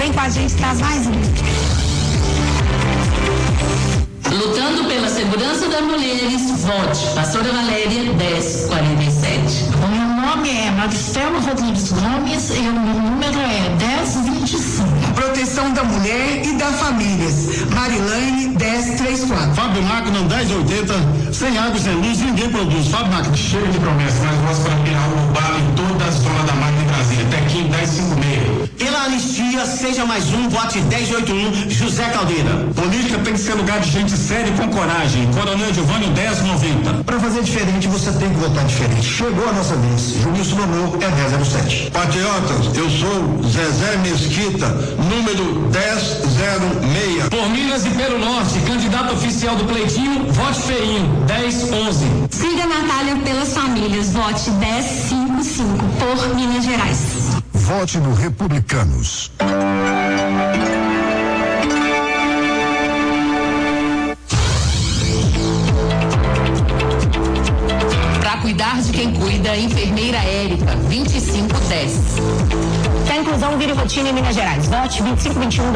Vem com a gente, traz mais um. Lutando pela segurança das mulheres, vote. Pastora Valéria, 1047. O meu nome é Maristela Rodrigues Gomes e o meu número é 1025. Proteção da mulher e da famílias. Marilane, 1034. Fábio Máquina, 1080. Sem água, sem luz, ninguém produz. Fábio Máquina. Chega de promessas, mas voz para criar um bar em toda a zona da Marca de Brasília. Tequim, 1056. Pela anistia, seja mais um, vote 1081, José Caldeira. Política tem que ser lugar de gente séria e com coragem. Coronel Giovanni, 1090. Para fazer diferente, você tem que votar diferente. Chegou a nossa vez. Junilson Nonou é 1007. Patriotas, eu sou Zezé Mesquita, número 1006. Por Minas e pelo Norte, candidato oficial do Pleitinho, vote feinho, 1011. Siga a Natália pelas famílias, vote 1055 por Minas Gerais. Vote no Republicanos. Para cuidar de quem cuida, enfermeira Érica, 2510. Que a inclusão vire rotina em Minas Gerais. Vote 2521.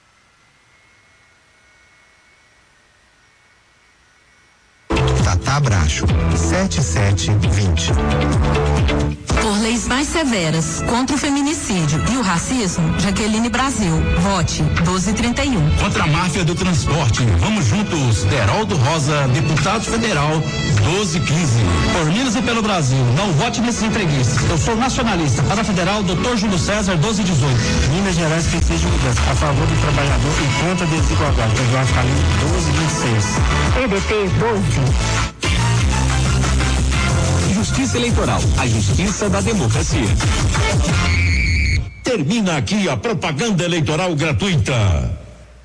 Tata Bracho, 7720. Por leis mais severas contra o feminicídio e o racismo, Jaqueline Brasil, vote 1231. Contra a máfia do transporte, vamos juntos. Deraldo Rosa, deputado federal, 1215. Por Minas e pelo Brasil, não vote nesses entreguistas. Eu sou nacionalista. Para a federal, Dr. Júlio César, 1218. Minas Gerais precisa de mudança a favor do trabalhador e contra a desigualdade. Eduardo Calil, 1226. PDT 12. Justiça Eleitoral, a justiça da democracia. Termina aqui a propaganda eleitoral gratuita.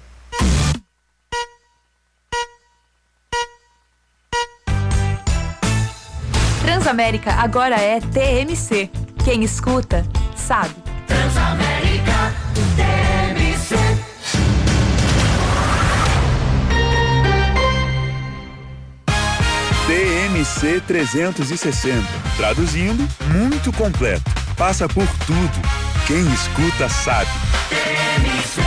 Transamérica agora é TMC. Quem escuta, sabe. Transamérica, TMC. TMC 360. Traduzindo, muito completo. Passa por tudo. Quem escuta sabe. TMC.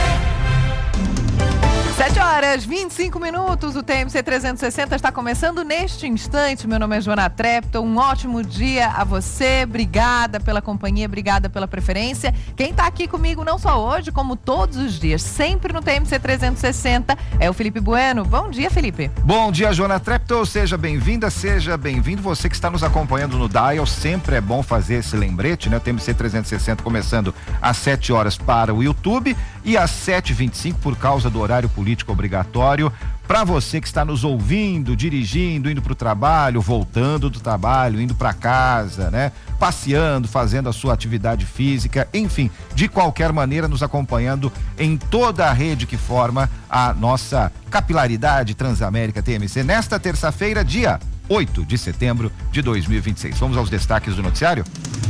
7h25. O TMC 360 está começando neste instante. Meu nome é Joana Trepton. Um ótimo dia a você. Obrigada pela companhia, obrigada pela preferência. Quem está aqui comigo não só hoje, como todos os dias, sempre no TMC 360, é o Felipe Bueno. Bom dia, Felipe. Bom dia, Joana Trepton. Seja bem-vinda, seja bem-vindo. Você que está nos acompanhando no Dial, sempre é bom fazer esse lembrete, né? O TMC 360 começando às 7 horas para o YouTube e às 7h25 por causa do horário político obrigatório. Para você que está nos ouvindo, dirigindo, indo para o trabalho, voltando do trabalho, indo para casa, né? Passeando, fazendo a sua atividade física, enfim, de qualquer maneira nos acompanhando em toda a rede que forma a nossa capilaridade Transamérica TMC nesta terça-feira, dia 8 de setembro de 2026. Vamos aos destaques do noticiário?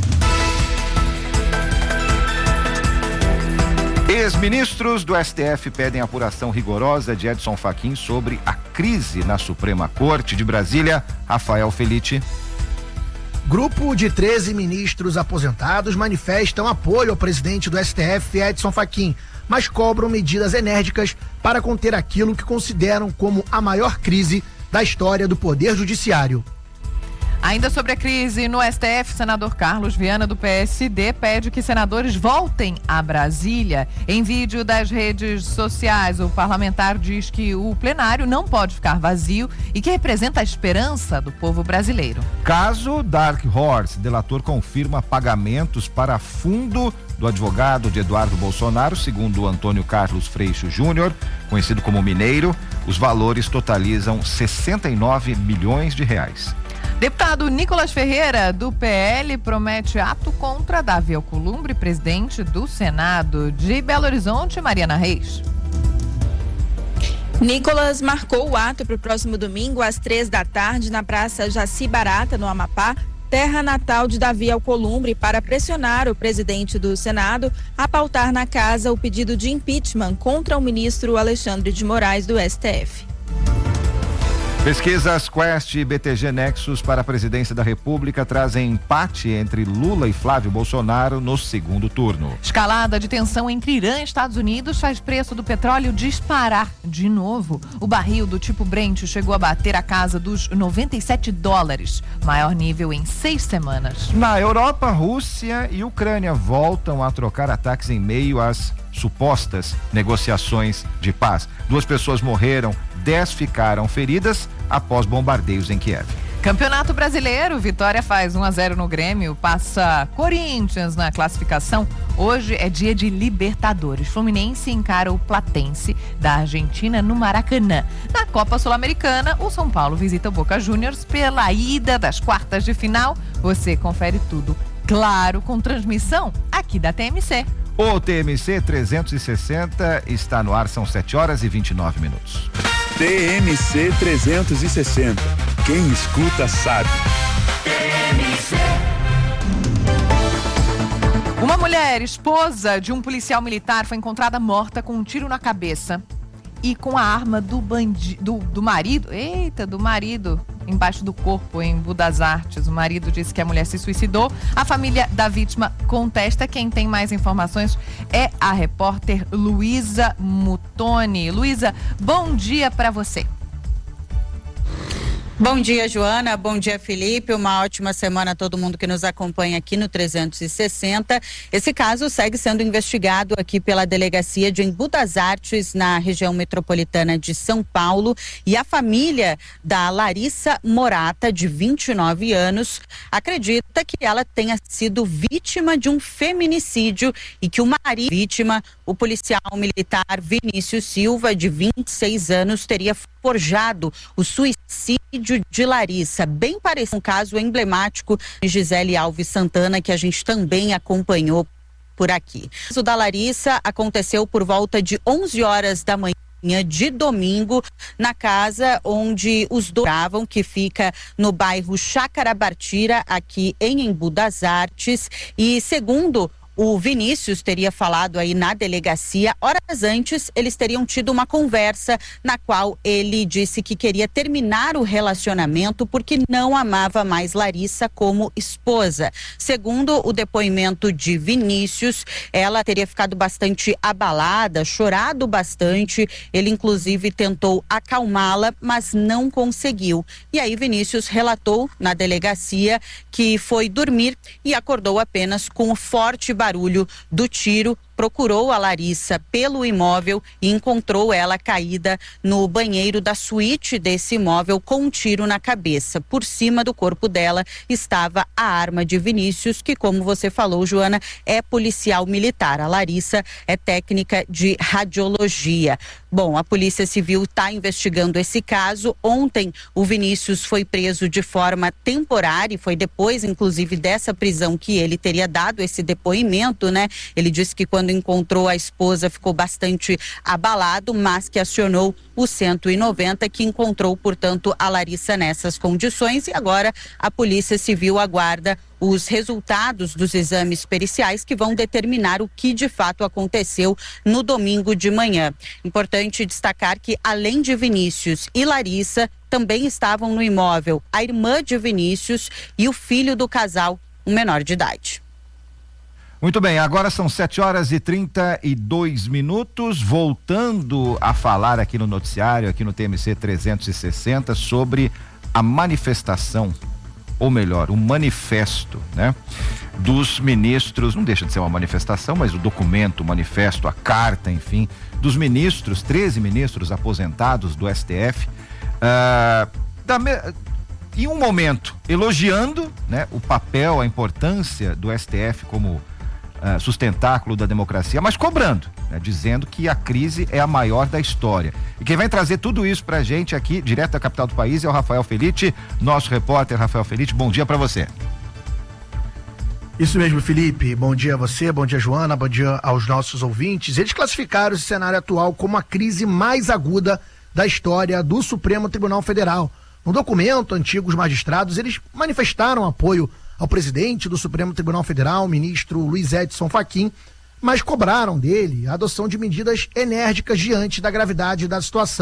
Ex-ministros do STF pedem apuração rigorosa de Edson Fachin sobre a crise na Suprema Corte de Brasília. Rafael Felitti. Grupo de 13 ministros aposentados manifestam apoio ao presidente do STF, Edson Fachin, mas cobram medidas enérgicas para conter aquilo que consideram como a maior crise da história do Poder Judiciário. Ainda sobre a crise no STF, senador Carlos Viana, do PSD, pede que senadores voltem a Brasília. Em vídeo das redes sociais, o parlamentar diz que o plenário não pode ficar vazio e que representa a esperança do povo brasileiro. Caso Dark Horse, delator confirma pagamentos para fundo do advogado de Eduardo Bolsonaro, segundo Antônio Carlos Freixo Júnior, conhecido como Mineiro. Os valores totalizam 69 milhões de reais. Deputado Nicolas Ferreira, do PL, promete ato contra Davi Alcolumbre, presidente do Senado. De Belo Horizonte, Mariana Reis. Nicolas marcou o ato para o próximo domingo, às 15h na Praça Jaci Barata, no Amapá, terra natal de Davi Alcolumbre, para pressionar o presidente do Senado a pautar na casa o pedido de impeachment contra o ministro Alexandre de Moraes, do STF. Pesquisas Quest e BTG Nexus para a presidência da República trazem empate entre Lula e Flávio Bolsonaro no segundo turno. Escalada de tensão entre Irã e Estados Unidos faz preço do petróleo disparar de novo. O barril do tipo Brent chegou a bater a casa dos $97, maior nível em 6 semanas. Na Europa, Rússia e Ucrânia voltam a trocar ataques em meio às supostas negociações de paz. 2 pessoas morreram, 10 ficaram feridas após bombardeios em Kiev. Campeonato Brasileiro, Vitória faz 1-0 no Grêmio, passa Corinthians na classificação. Hoje é dia de Libertadores. Fluminense encara o Platense da Argentina no Maracanã. Na Copa Sul-Americana, o São Paulo visita o Boca Juniors pela ida das quartas de final. Você confere tudo, claro, com transmissão aqui da TMC. O TMC 360 está no ar, são 7h29. TMC 360. Quem escuta sabe. Uma mulher, esposa de um policial militar, foi encontrada morta com um tiro na cabeça e com a arma do marido, embaixo do corpo em Budas Artes. O marido disse que a mulher se suicidou. A família da vítima contesta. Quem tem mais informações é a repórter Luísa Mutoni. Luísa, bom dia para você. Bom dia, Joana. Bom dia, Felipe. Uma ótima semana a todo mundo que nos acompanha aqui no 360. Esse caso segue sendo investigado aqui pela delegacia de Embu das Artes, na região metropolitana de São Paulo. E a família da Larissa Morata, de 29 anos, acredita que ela tenha sido vítima de um feminicídio e que o marido vítima, o policial militar Vinícius Silva, de 26 anos, teria forjado o suicídio de Larissa, bem parecido com um caso emblemático de Gisele Alves Santana, que a gente também acompanhou por aqui. O caso da Larissa aconteceu por volta de 11 horas da manhã de domingo, na casa onde os dois moravam, que fica no bairro Chácara Bartira, aqui em Embu das Artes. E segundo o Vinícius teria falado aí na delegacia, horas antes eles teriam tido uma conversa na qual ele disse que queria terminar o relacionamento porque não amava mais Larissa como esposa. Segundo o depoimento de Vinícius, ela teria ficado bastante abalada, chorado bastante. Ele inclusive tentou acalmá-la, mas não conseguiu. E aí Vinícius relatou na delegacia que foi dormir e acordou apenas com o forte barulho do tiro. Procurou a Larissa pelo imóvel e encontrou ela caída no banheiro da suíte desse imóvel com um tiro na cabeça. Por cima do corpo dela estava a arma de Vinícius, que, como você falou, Joana, é policial militar. A Larissa é técnica de radiologia. Bom, a Polícia Civil está investigando esse caso. Ontem o Vinícius foi preso de forma temporária e foi depois, inclusive, dessa prisão que ele teria dado esse depoimento, né? Ele disse que quando encontrou a esposa ficou bastante abalado, mas que acionou o 190, que encontrou, portanto, a Larissa nessas condições. E agora a Polícia Civil aguarda os resultados dos exames periciais que vão determinar o que de fato aconteceu no domingo de manhã. Importante destacar que, além de Vinícius e Larissa, também estavam no imóvel a irmã de Vinícius e o filho do casal, um menor de idade. Muito bem, agora são 7h32, voltando a falar aqui no noticiário, aqui no TMC 360, sobre a manifestação, ou melhor, o manifesto, né, dos ministros. Não deixa de ser uma manifestação, mas o documento, o manifesto, a carta, enfim, dos ministros, 13 ministros aposentados do STF, em um momento elogiando, né, o papel, a importância do STF como sustentáculo da democracia, mas cobrando, né, dizendo que a crise é a maior da história. E quem vai trazer tudo isso pra gente aqui, direto da capital do país, é o Rafael Felitti, nosso repórter Rafael Felitti. Bom dia pra você. Isso mesmo, Felipe. Bom dia a você, bom dia, Joana, bom dia aos nossos ouvintes. Eles classificaram esse cenário atual como a crise mais aguda da história do Supremo Tribunal Federal. No documento, antigos magistrados, eles manifestaram apoio ao presidente do Supremo Tribunal Federal, ministro Luiz Edson Fachin, mas cobraram dele a adoção de medidas enérgicas diante da gravidade da situação.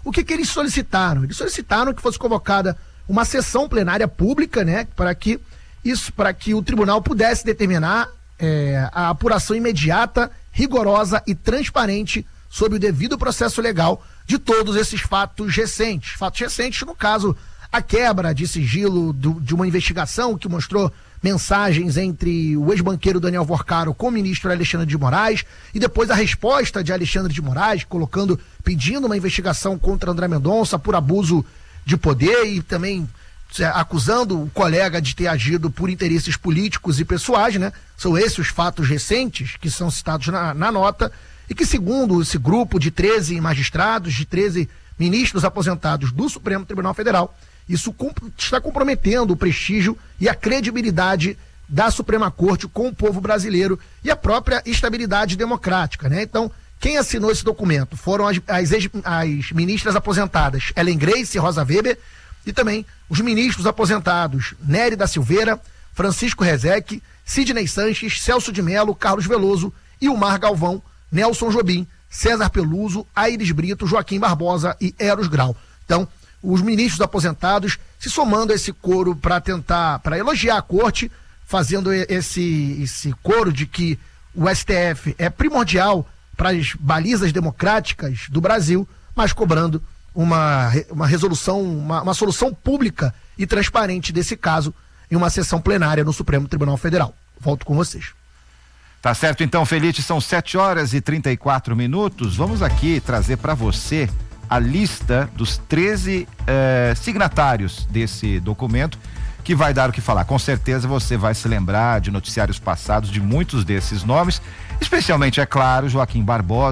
o que eles solicitaram? Eles solicitaram que fosse convocada uma sessão plenária pública, né, para que o tribunal pudesse determinar a apuração imediata, rigorosa e transparente sobre o devido processo legal de todos esses fatos recentes. Fatos recentes, no caso, a quebra de sigilo de uma investigação que mostrou mensagens entre o ex-banqueiro Daniel Vorcaro com o ministro Alexandre de Moraes, e depois a resposta de Alexandre de Moraes, pedindo uma investigação contra André Mendonça por abuso de poder e também acusando o colega de ter agido por interesses políticos e pessoais, né? São esses os fatos recentes que são citados na nota, e que, segundo esse grupo de 13 magistrados, de 13 ministros aposentados do Supremo Tribunal Federal, isso está comprometendo o prestígio e a credibilidade da Suprema Corte com o povo brasileiro e a própria estabilidade democrática, né? Então, quem assinou esse documento foram as ministras aposentadas Ellen Grace e Rosa Weber, e também os ministros aposentados Nery da Silveira, Francisco Rezec, Sidney Sanches, Celso de Mello, Carlos Veloso, Ilmar Galvão, Nelson Jobim, César Peluso, Aires Brito, Joaquim Barbosa e Eros Grau. Então, os ministros aposentados se somando a esse coro para elogiar a corte, fazendo esse coro de que o STF é primordial para as balizas democráticas do Brasil, mas cobrando uma resolução, uma solução pública e transparente desse caso em uma sessão plenária no Supremo Tribunal Federal. Volto com vocês. Tá certo, então, Felite, são 7h34. Vamos aqui trazer para você a lista dos 13 signatários desse documento, que vai dar o que falar. Com certeza você vai se lembrar de noticiários passados de muitos desses nomes, especialmente, é claro, Joaquim Barbosa,